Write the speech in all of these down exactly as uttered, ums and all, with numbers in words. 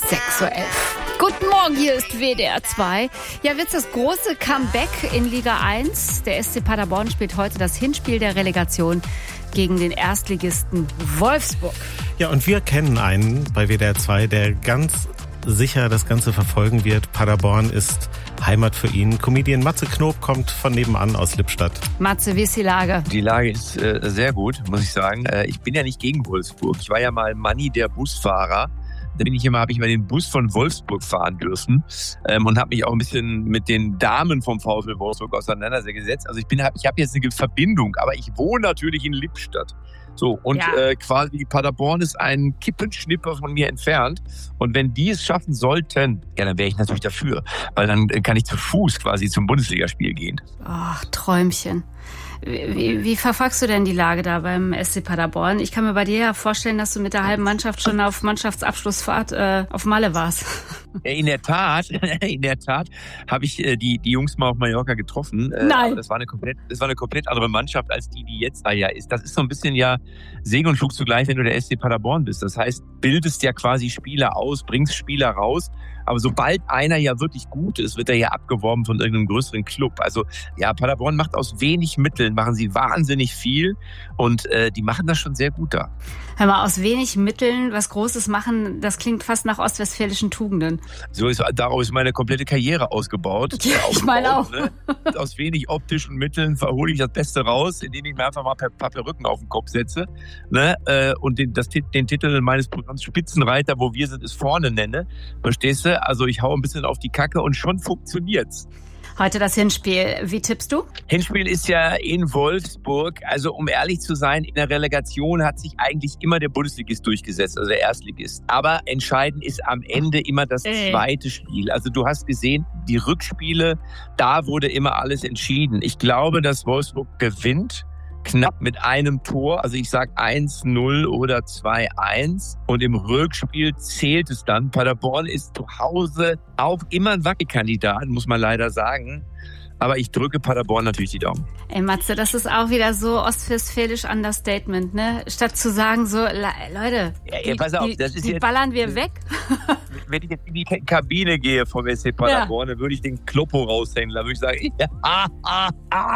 sechs Uhr elf. Guten Morgen, hier ist W D R zwei. Ja, wird's das große Comeback in Liga eins? Der S C Paderborn spielt heute das Hinspiel der Relegation gegen den Erstligisten Wolfsburg. Ja, und wir kennen einen bei W D R zwei, der ganz sicher das Ganze verfolgen wird. Paderborn ist Heimat für ihn. Comedian Matze Knob kommt von nebenan aus Lippstadt. Matze, wie ist die Lage? Die Lage ist äh, sehr gut, muss ich sagen. Äh, ich bin ja nicht gegen Wolfsburg. Ich war ja mal Manni, der Busfahrer. Da bin ich immer, habe ich mal den Bus von Wolfsburg fahren dürfen ähm, und habe mich auch ein bisschen mit den Damen vom VfL Wolfsburg auseinandergesetzt. Also ich bin, ich habe jetzt eine Verbindung, aber ich wohne natürlich in Lippstadt. So, und ja. äh, quasi Paderborn ist ein Kippenschnipper von mir entfernt. Und wenn die es schaffen sollten, ja, dann wäre ich natürlich dafür. Weil dann kann ich zu Fuß quasi zum Bundesligaspiel gehen. Ach, Träumchen. Wie, wie verfolgst du denn die Lage da beim S C Paderborn? Ich kann mir bei dir ja vorstellen, dass du mit der halben Mannschaft schon auf Mannschaftsabschlussfahrt äh, auf Malle warst. In der Tat, in der Tat habe ich äh, die die Jungs mal auf Mallorca getroffen. Äh, Nein. Aber das war eine komplett, das war eine komplett andere Mannschaft als die, die jetzt da ja ist. Das ist so ein bisschen ja Segen und Fluch zugleich, wenn du der S C Paderborn bist. Das heißt, bildest ja quasi Spieler aus, bringst Spieler raus. Aber sobald einer ja wirklich gut ist, wird er ja abgeworben von irgendeinem größeren Club. Also ja, Paderborn macht aus wenig Mitteln, machen sie wahnsinnig viel und äh, die machen das schon sehr gut da. Hör mal, aus wenig Mitteln was Großes machen, das klingt fast nach ostwestfälischen Tugenden. So ist, darauf ist meine komplette Karriere ausgebaut. Ja, ich meine auch. Ne? Aus wenig optischen Mitteln verhole ich das Beste raus, indem ich mir einfach mal ein paar Perücken auf den Kopf setze, ne? Und den, das, den Titel meines Programms Spitzenreiter, wo wir sind, ist vorne nenne. Verstehst du? Also ich hau ein bisschen auf die Kacke und schon funktioniert's. Heute das Hinspiel. Wie tippst du? Hinspiel ist ja in Wolfsburg. Also um ehrlich zu sein, in der Relegation hat sich eigentlich immer der Bundesligist durchgesetzt, also der Erstligist. Aber entscheidend ist am Ende immer das zweite Spiel. Also du hast gesehen, die Rückspiele, da wurde immer alles entschieden. Ich glaube, dass Wolfsburg gewinnt. Knapp mit einem Tor, also ich sag eins null oder zwei eins und im Rückspiel zählt es dann. Paderborn ist zu Hause auch immer ein Wackelkandidat, muss man leider sagen. Aber ich drücke Paderborn natürlich die Daumen. Ey Matze, das ist auch wieder so ostwestfälisch Understatement, ne? Statt zu sagen so, Leute, ja, ja, pass auf, das die, ist die jetzt, ballern wir weg. Wenn ich jetzt in die Kabine gehe vom S C Paderborn, ja. Dann würde ich den Kloppo raushängen. Da würde ich sagen, ja, ah, ah,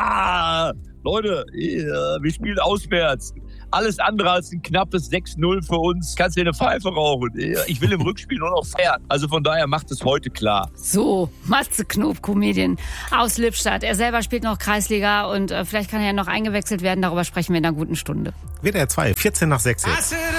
ah. Leute, wir spielen auswärts. Alles andere als ein knappes sechs null für uns. Kannst du dir eine Pfeife rauchen. Ich will im Rückspiel nur noch feiern. Also von daher macht es heute klar. So, Matze Knob, Comedian aus Lippstadt. Er selber spielt noch Kreisliga und äh, vielleicht kann er ja noch eingewechselt werden. Darüber sprechen wir in einer guten Stunde. W D R zwei, vierzehn nach sechs jetzt.